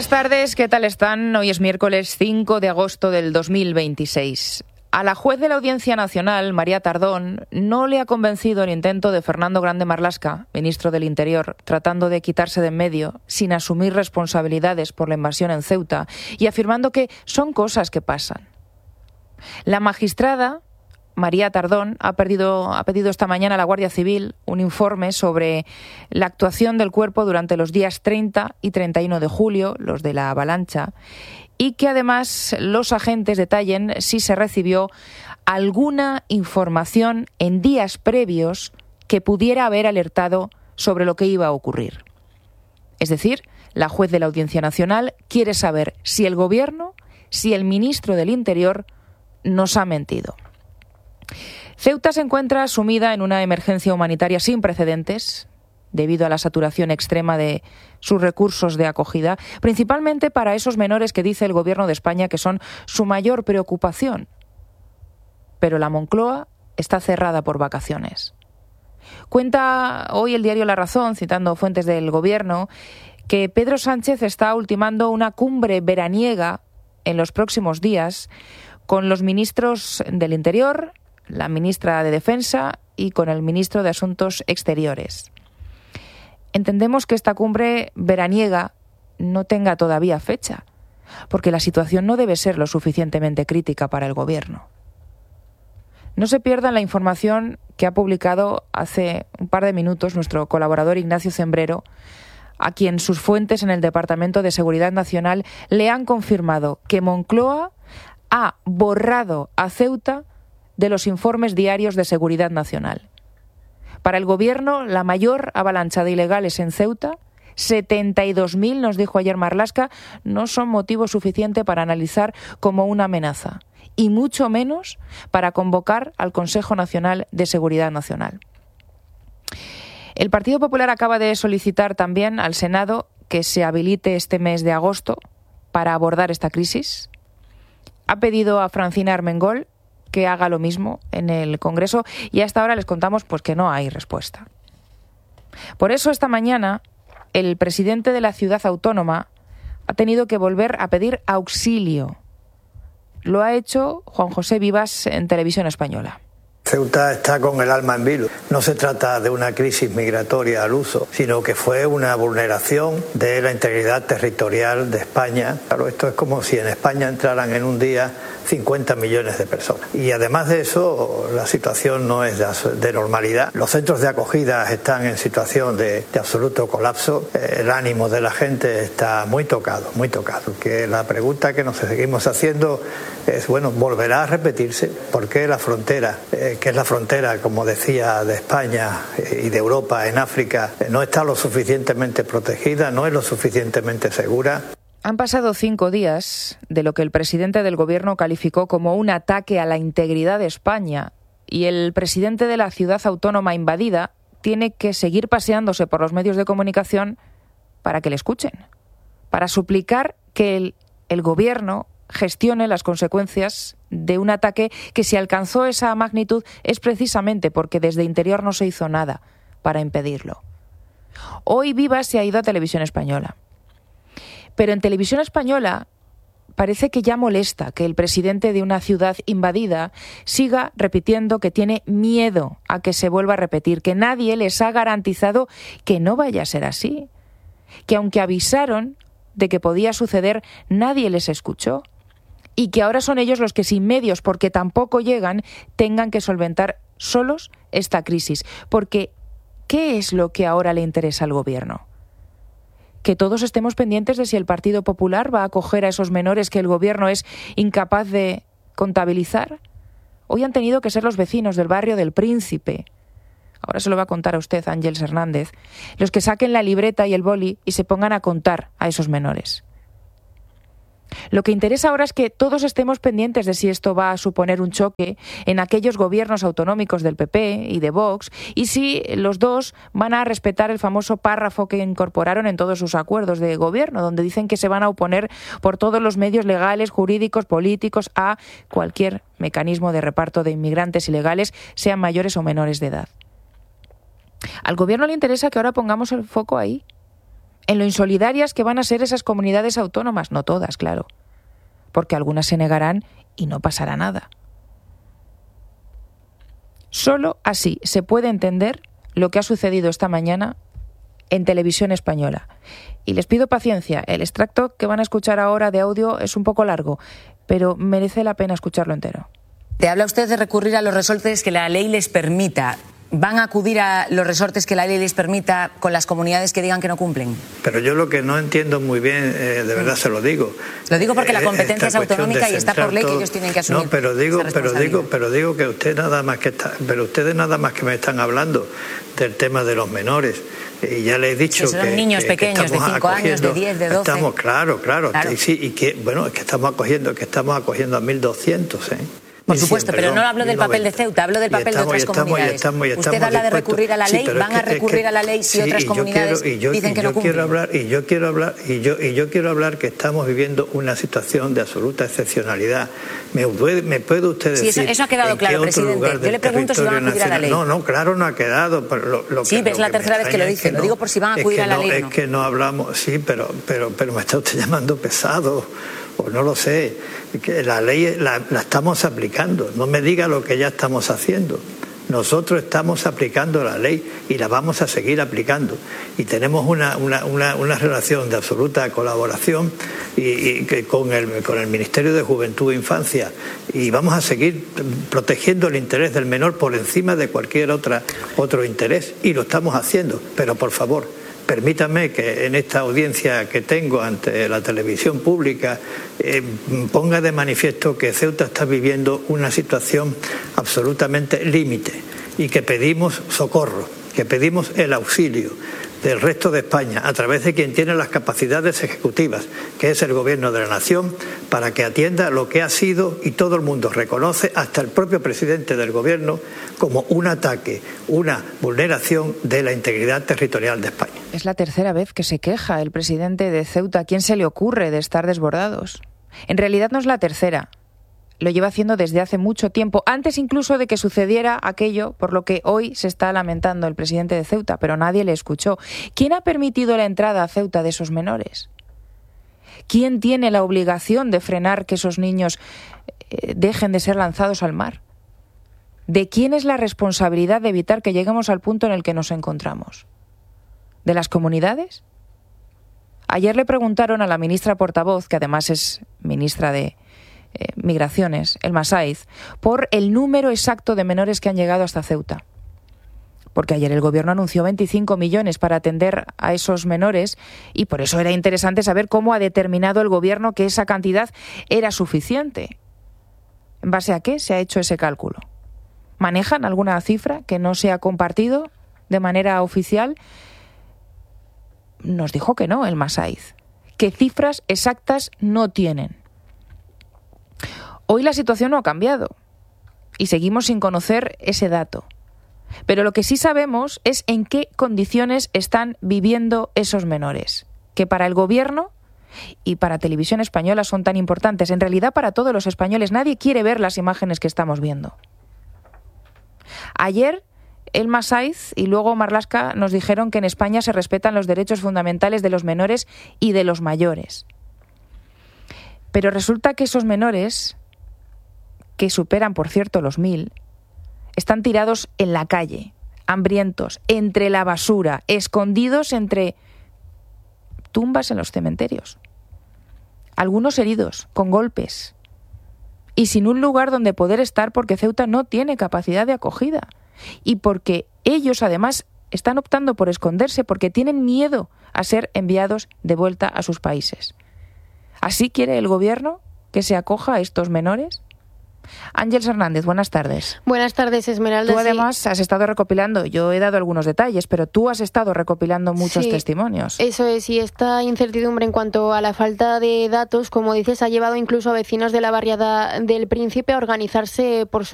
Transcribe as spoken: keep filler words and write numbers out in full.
Buenas tardes, ¿qué tal están? Hoy es miércoles cinco de agosto del dos mil veintiséis. A la juez de la Audiencia Nacional, María Tardón, no le ha convencido el intento de Fernando Grande Marlaska, ministro del Interior, tratando de quitarse de en medio, sin asumir responsabilidades por la invasión en Ceuta y afirmando que son cosas que pasan. La magistrada María Tardón ha, perdido, ha pedido esta mañana a la Guardia Civil un informe sobre la actuación del cuerpo durante los días treinta y treinta y uno de julio, los de la avalancha, y que además los agentes detallen si se recibió alguna información en días previos que pudiera haber alertado sobre lo que iba a ocurrir. Es decir, la juez de la Audiencia Nacional quiere saber si el Gobierno, si el ministro del Interior nos ha mentido. Ceuta se encuentra sumida en una emergencia humanitaria sin precedentes debido a la saturación extrema de sus recursos de acogida, principalmente para esos menores que dice el Gobierno de España que son su mayor preocupación. Pero la Moncloa está cerrada por vacaciones. Cuenta hoy el diario La Razón, citando fuentes del Gobierno, que Pedro Sánchez está ultimando una cumbre veraniega en los próximos días con los ministros del Interior, la ministra de Defensa y con el ministro de Asuntos Exteriores. Entendemos que esta cumbre veraniega no tenga todavía fecha, porque la situación no debe ser lo suficientemente crítica para el Gobierno. No se pierdan la información que ha publicado hace un par de minutos nuestro colaborador Ignacio Zembrero, a quien sus fuentes en el Departamento de Seguridad Nacional le han confirmado que Moncloa ha borrado a Ceuta de los informes diarios de seguridad nacional. Para el Gobierno, la mayor avalancha de ilegales en Ceuta, setenta y dos mil, nos dijo ayer Marlaska, no son motivo suficiente para analizar como una amenaza, y mucho menos para convocar al Consejo Nacional de Seguridad Nacional. El Partido Popular acaba de solicitar también al Senado que se habilite este mes de agosto para abordar esta crisis. Ha pedido a Francina Armengol que haga lo mismo en el Congreso y hasta ahora les contamos pues que no hay respuesta. Por eso esta mañana el presidente de la ciudad autónoma ha tenido que volver a pedir auxilio. Lo ha hecho Juan José Vivas en Televisión Española. Ceuta está con el alma en vilo. No se trata de una crisis migratoria al uso, sino que fue una vulneración de la integridad territorial de España. Claro, esto es como si en España entraran en un día cincuenta millones de personas. Y además de eso, la situación no es de normalidad. Los centros de acogida están en situación de, de absoluto colapso. El ánimo de la gente está muy tocado, muy tocado. Que la pregunta que nos seguimos haciendo es, bueno, ¿volverá a repetirse? ¿Por qué la frontera, eh, que es la frontera, como decía, de España y de Europa en África, no está lo suficientemente protegida, no es lo suficientemente segura? Han pasado cinco días de lo que el presidente del Gobierno calificó como un ataque a la integridad de España y el presidente de la ciudad autónoma invadida tiene que seguir paseándose por los medios de comunicación para que le escuchen, para suplicar que el, el Gobierno gestione las consecuencias de un ataque que, si alcanzó esa magnitud, es precisamente porque desde Interior no se hizo nada para impedirlo. Hoy Vivas se ha ido a Televisión Española. Pero en Televisión Española parece que ya molesta que el presidente de una ciudad invadida siga repitiendo que tiene miedo a que se vuelva a repetir, que nadie les ha garantizado que no vaya a ser así, que aunque avisaron de que podía suceder, nadie les escuchó y que ahora son ellos los que, sin medios, porque tampoco llegan, tengan que solventar solos esta crisis. Porque, ¿qué es lo que ahora le interesa al Gobierno? Que todos estemos pendientes de si el Partido Popular va a acoger a esos menores que el Gobierno es incapaz de contabilizar. Hoy han tenido que ser los vecinos del barrio del Príncipe, ahora se lo va a contar a usted Ángeles Hernández, los que saquen la libreta y el boli y se pongan a contar a esos menores. Lo que interesa ahora es que todos estemos pendientes de si esto va a suponer un choque en aquellos gobiernos autonómicos del P P y de Vox y si los dos van a respetar el famoso párrafo que incorporaron en todos sus acuerdos de gobierno, donde dicen que se van a oponer por todos los medios legales, jurídicos, políticos a cualquier mecanismo de reparto de inmigrantes ilegales, sean mayores o menores de edad. Al Gobierno le interesa que ahora pongamos el foco ahí, en lo insolidarias que van a ser esas comunidades autónomas, no todas, claro, porque algunas se negarán y no pasará nada. Solo así se puede entender lo que ha sucedido esta mañana en Televisión Española. Y les pido paciencia, el extracto que van a escuchar ahora de audio es un poco largo, pero merece la pena escucharlo entero. Te habla usted de recurrir a los resortes que la ley les permita. ¿Van a acudir a los resortes que la ley les permita con las comunidades que digan que no cumplen? Pero yo lo que no entiendo muy bien, eh, de verdad se lo digo. Lo digo porque la competencia es autonómica y está por ley que ellos tienen que asumir. No, pero digo, pero digo, pero digo que usted nada más que está, pero ustedes nada más que me están hablando del tema de los menores. Y ya les he dicho que son que, niños que, pequeños que de cinco años, de diez, de doce. Estamos, claro, claro, claro. Y, sí, y que bueno, es que estamos acogiendo, que estamos acogiendo a mil doscientos, ¿eh? Por supuesto, cien, pero perdón, no hablo del papel de Ceuta, hablo del papel estamos, de otras estamos, comunidades. Estamos, estamos, Usted habla de recurrir a la ley, sí, van es a que, recurrir es que, a la ley si sí, otras comunidades quiero, y yo, dicen y que yo no cumplen. Quiero hablar, y yo quiero hablar, y yo, y yo quiero hablar que estamos viviendo una situación de absoluta excepcionalidad. ¿Me puede, me puede usted decir? Sí, eso, eso ha quedado claro, presidente. Yo le pregunto si van a acudir a la ley. No, no, claro, no ha quedado. Pero lo, lo sí, que, es lo la que tercera vez que lo dice. no, lo digo por si van a acudir a la no, ley. Es no. que no hablamos, sí, pero, pero, pero me está usted llamando pesado. Pues no lo sé, que la ley la, la estamos aplicando, no me diga lo que ya estamos haciendo. Nosotros estamos aplicando la ley y la vamos a seguir aplicando. Y tenemos una, una, una, una relación de absoluta colaboración y, y que con, el, con el Ministerio de Juventud e Infancia. Y vamos a seguir protegiendo el interés del menor por encima de cualquier otra, otro interés. Y lo estamos haciendo, pero por favor, permítame que en esta audiencia que tengo ante la televisión pública eh, ponga de manifiesto que Ceuta está viviendo una situación absolutamente límite y que pedimos socorro, que pedimos el auxilio del resto de España a través de quien tiene las capacidades ejecutivas, que es el Gobierno de la Nación, para que atienda lo que ha sido, y todo el mundo reconoce, hasta el propio presidente del Gobierno, como un ataque, una vulneración de la integridad territorial de España. Es la tercera vez que se queja el presidente de Ceuta. ¿A quién se le ocurre de estar desbordados? En realidad no es la tercera. Lo lleva haciendo desde hace mucho tiempo, antes incluso de que sucediera aquello por lo que hoy se está lamentando el presidente de Ceuta, pero nadie le escuchó. ¿Quién ha permitido la entrada a Ceuta de esos menores? ¿Quién tiene la obligación de frenar que esos niños eh, dejen de ser lanzados al mar? ¿De quién es la responsabilidad de evitar que lleguemos al punto en el que nos encontramos? ¿De las comunidades? Ayer le preguntaron a la ministra portavoz, que además es ministra de Eh, Migraciones, Elma Sáiz, por el número exacto de menores que han llegado hasta Ceuta. Porque ayer el Gobierno anunció veinticinco millones para atender a esos menores y por eso era interesante saber cómo ha determinado el Gobierno que esa cantidad era suficiente. ¿En base a qué se ha hecho ese cálculo? ¿Manejan alguna cifra que no se ha compartido de manera oficial? Nos dijo que no, Elma Sáiz, que cifras exactas no tienen. Hoy la situación no ha cambiado y seguimos sin conocer ese dato. Pero lo que sí sabemos es en qué condiciones están viviendo esos menores, que para el Gobierno y para Televisión Española son tan importantes. En realidad para todos los españoles. Nadie quiere ver las imágenes que estamos viendo. Ayer Elma Sáiz y luego Marlaska nos dijeron que en España se respetan los derechos fundamentales de los menores y de los mayores. Pero resulta que esos menores, que superan, por cierto, los mil, están tirados en la calle, hambrientos, entre la basura, escondidos entre tumbas en los cementerios. Algunos heridos, con golpes, y sin un lugar donde poder estar porque Ceuta no tiene capacidad de acogida. Y porque ellos, además, están optando por esconderse porque tienen miedo a ser enviados de vuelta a sus países. ¿Así quiere el Gobierno que se acoja a estos menores? Ángeles Hernández, buenas tardes. Buenas tardes, Esmeralda. Tú además sí has estado recopilando, yo he dado algunos detalles, pero tú has estado recopilando muchos sí, testimonios. Eso es, y esta incertidumbre en cuanto a la falta de datos, como dices, ha llevado incluso a vecinos de la barriada del Príncipe a organizarse por su